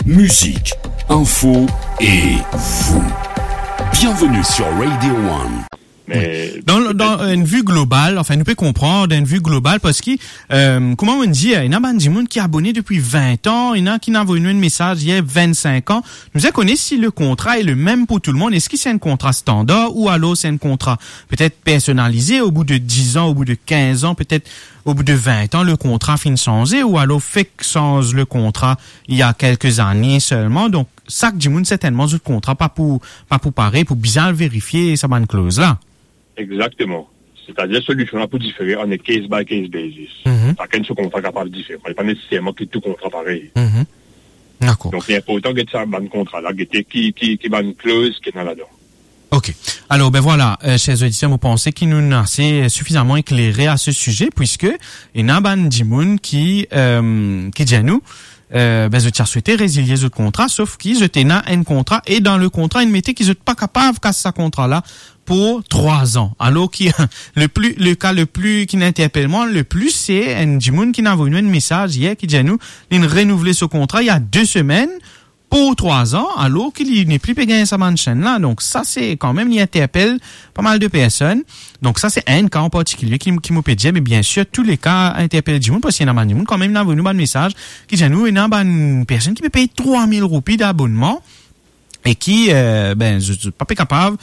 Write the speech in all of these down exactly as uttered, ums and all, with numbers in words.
musique, info et vous. Bienvenue sur Radio One. Mais dans, dans une vue globale, enfin, nous pouvons comprendre d'une vue globale parce que, euh, comment on dit, il y a un monde qui est abonné depuis vingt ans, il y en a qui n'a envoyé un message il y a vingt-cinq ans. Nous avons connu si le contrat est le même pour tout le monde. Est-ce que c'est un contrat standard ou alors c'est un contrat peut-être personnalisé au bout de dix ans, au bout de quinze ans, peut-être au bout de vingt ans, le contrat finit changer ou alors fait que change le contrat il y a quelques années seulement. Donc, ça que Jimoun, certainement, ce contrat, pas pour, pas pour pareil, pour bien vérifier sa bonne clause là. Exactement. C'est-à-dire, solution-là pour différer, on est case by case basis. Mm-hmm. Chacun de ce contrat capable de différer. On n'est pas nécessairement que tout contrat pareil. Mm-hmm. D'accord. Donc, il est important de ça, ban contrat-là, qui, qui, qui, qui ban clause qui est dans là-dedans. OK. Alors, ben voilà, euh, chers auditeurs, vous pensez qu'il nous a assez suffisamment éclairé à ce sujet, puisque il y a un ban Jimoun qui, euh, qui dit à nous, Euh, ben, je t'ai souhaité résilier ce contrat, sauf qu'ils étaient dans un contrat, et dans le contrat, ils mettaient qu'ils étaient pas capables de casser ce contrat-là pour trois ans. Alors, qui, le plus, le cas le plus, qui n'interpelle moi, le plus, c'est un Jimoun qui n'a envoyé un message hier, qui dit à nous, il a renouvelé ce contrat il y a deux semaines, pour trois ans, alors qu'il n'est plus payé sa manche là. Donc, ça, c'est quand même, il interpelle pas mal de personnes. Donc, ça, c'est un cas en particulier qui, qui m'a pédié, mais bien sûr, tous les cas interpellent du monde, parce qu'il y en a du monde, quand même, il a venu un message qui dit à nous, il y a une personne qui peut payer trois mille roupies d'abonnement, et qui, euh, ben, je suis pas capable,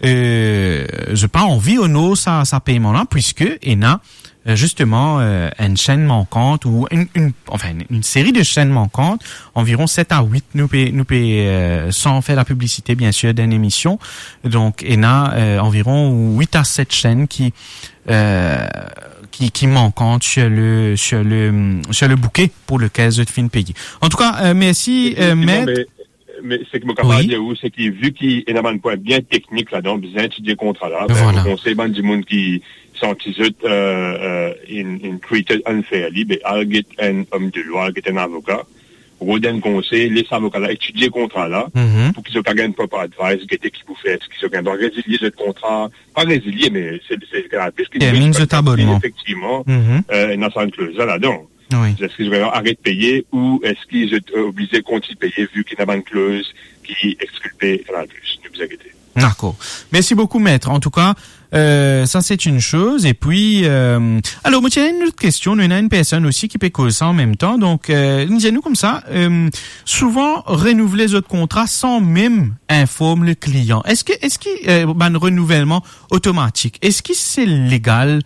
euh, je pas envie au nom ça, ça paiement là, puisque, il y a, justement euh, une chaîne manquante ou une, une enfin une, une série de chaînes manquantes, environ sept à huit nous paie, nous paie, euh, sans faire la publicité bien sûr d'une émission. Donc il y a euh, environ huit à sept chaînes qui euh, qui qui manquantes sur le sur le sur le bouquet pour lequel je fin payer. En tout cas, euh, merci euh, maître. Mais, mais c'est que mon capable de dire où c'est qu'il vu qu'il y a un point bien technique là-dedans, bien étudier le contrat là, ben, voilà. on sait ben du monde qui sont qu'ils euh, euh, in, in treated unfairly, ben, elle get un homme de loi, elle get un avocat, ou d'un conseil, les avocats là, étudier le contrat là, mm-hmm. pour qu'ils soient gagnent proper advice, guetter qui vous fait, qu'ils soient doivent résilier ce contrat, pas résilier, mais c'est, c'est, c'est, puisqu'ils doivent effectivement, mm-hmm. euh, une assurance clause là-dedans. Oui. Est-ce qu'ils vont arrêter de payer ou est-ce qu'ils sont obligés de continuer de payer vu qu'il y a une clause qui exculpe la plus? Ne vous inquiétez. D'accord. Merci beaucoup, maître. En tout cas, euh, ça c'est une chose. Et puis, euh, alors, moi, tiens, une autre question. Nous, il y a une personne aussi qui peut causer ça en même temps. Donc, euh, nous comme ça, euh, souvent renouveler les autres contrats sans même informer le client. Est-ce que, est-ce que, euh, ben, renouvellement automatique, est-ce que c'est légal,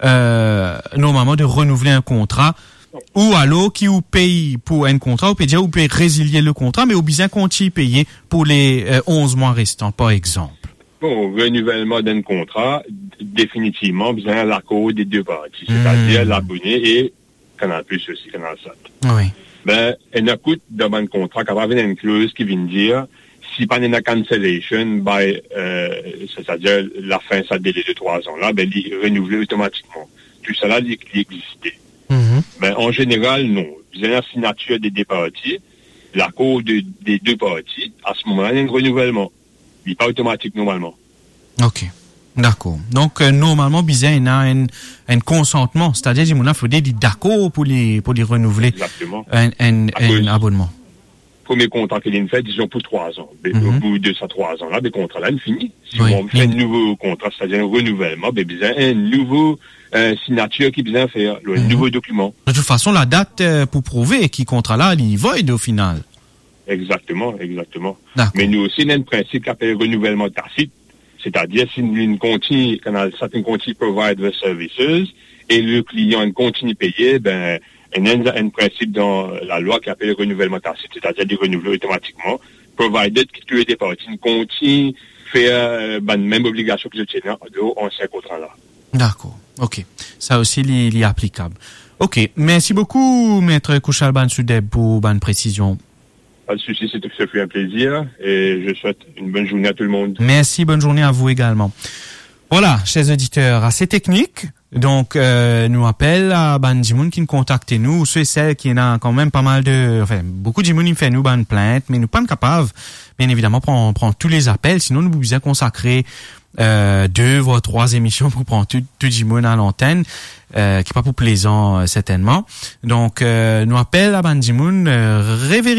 euh, normalement de renouveler un contrat? Ou alors, qui vous paye pour un contrat, ou peut dire, vous pouvez résilier le contrat, mais vous bien continuer payer pour les euh, onze mois restants, par exemple. Bon, renouvellement d'un contrat, définitivement, besoin de l'accord des deux parties, c'est-à-dire mmh. l'abonné et Canal Plus aussi, Canal sept. Oui. Ben, il y a coûte dans un contrat, qui va venir une clause qui vient dire, si pas une cancellation, by, euh, c'est-à-dire la fin, ça délai de trois ans là, ben, il renouvelé automatiquement. Tout ça là, il existait. Mm-hmm. Ben, en général, non. Vous avez la signature des deux parties, l'accord de, des deux parties, à ce moment-là, il y a un renouvellement. Il n'est pas automatique normalement. OK. D'accord. Donc, euh, normalement, bizarre, il y a un, un consentement. C'est-à-dire, il faut des d'accord pour les, pour les renouveler. Exactement. Un, un, un abonnement. Premier contrat qu'il a fait, disons, pour trois ans. Ben, mm-hmm. Au bout de ces trois ans-là, le contrat là, il finit. Si oui. on fait un nouveau contrat, c'est-à-dire un renouvellement, ben, bizarre, un nouveau, euh, signature qui vient faire, le mm-hmm. nouveau document. De toute façon, la date, euh, pour prouver qui contrat là, il void au final. Exactement, exactement. D'accord. Mais nous aussi, on a un principe qui appelle renouvellement tacite. C'est-à-dire, si une continue, quand certaines continue provide the services, et le client continue payer, ben, il y a un principe dans la loi qui appelle renouvellement tacite, c'est-à-dire de renouveler automatiquement, provided que tous les parties continuent faire, euh, ben, même obligation que je tiens en ancien contrat là. D'accord. OK. Ça aussi, il est applicable. OK. Merci beaucoup, maître Kouchal Ban Soudeb, pour bonne précision. Pas de souci, c'est ce fut un plaisir et je souhaite une bonne journée à tout le monde. Merci, bonne journée à vous également. Voilà, chers auditeurs, assez technique. Donc, euh, nous appelle à ban Jimoun qui nous contacte nous, ceux et celles qui en a quand même pas mal de, enfin, beaucoup de Jimoun qui fait nous ban plainte, mais nous pas capables, bien évidemment, prendre, prendre tous les appels, sinon nous besoin consacrer, euh, deux, voire trois émissions pour prendre tout, tout Jimoun à l'antenne, euh, qui est pas pour plaisant, euh, certainement. Donc, euh, nous appelle à ban Jimoun, euh, révérer